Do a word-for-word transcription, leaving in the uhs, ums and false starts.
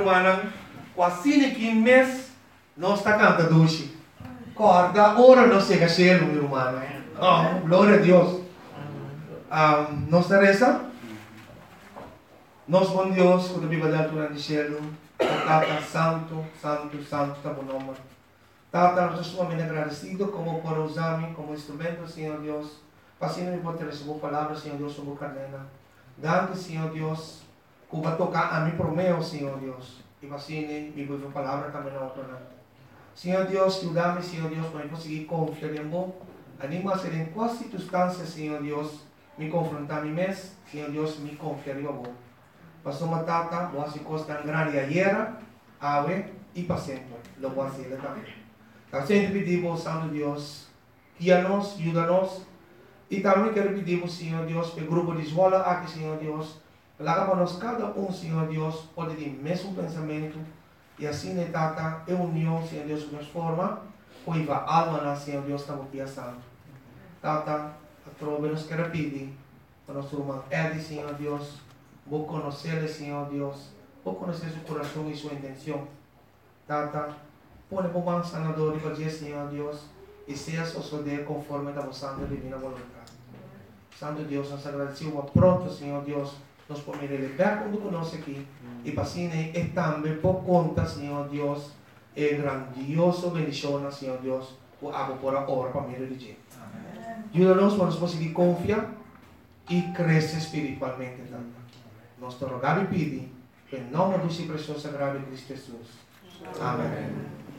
irmã, quase que mês, nós está cantando doce. Corda, ora não chega cheio, meu irmão. Oh, glória a Deus. Um, nós reza. Nós, bom Deus, quando a Bíblia da altura de céu, Tata Santo, Santo, Santo, está bom nome. Tata, nós estamos muito agradecidos como por usar-me como instrumento, Senhor Deus. Passando me pode receber palavra, Senhor Deus, sobre a cadena. Dando, Senhor Deus, que vai tocar a mim por meu, Senhor Deus. E passando me pode palavra também na outra. Senhor Deus, ajuda-me, Senhor Deus, para eu conseguir confiar em você. Anima a ser em quais circunstâncias, Senhor Deus, me confrontar a mim mesmo, Senhor Deus, me confiar em você. Passou uma tata, você costa grande ayer, ave e para sempre. Lo vou fazer também. Então, sempre pedimos, Santo Deus, guia-nos, ajuda-nos. E também quero pedir, Senhor Deus, para o grupo de escola aqui, Senhor Deus, lá para nós, cada um, Senhor Deus, pode ter o mesmo pensamento. E assim, né, tata, é união, Senhor Deus, de forma, pois a alma, Senhor Deus, está muito santo. Tata, a trova nos quer pedir, para nosso irmão Edi, Senhor Deus, vou conhecer, Senhor Deus, vou conhecer seu coração e sua intenção. Tata, põe por mão sanador e fazer, Senhor Deus, e seja suceder conforme a vossa divina vontade. Santo Deus, nós agradecemos pronto, Senhor Deus, nós podemos liberar quando conosco aqui. E para assim, é também por conta, Senhor Deus, é grandioso bendição, Senhor Deus, o abo por a hora para a minha religião. Ajuda-nos para nós conseguir confiar e crescer espiritualmente também. Nós te rogamos e pedimos, em nome do seu precioso sagrado Cristo Jesus. Amém.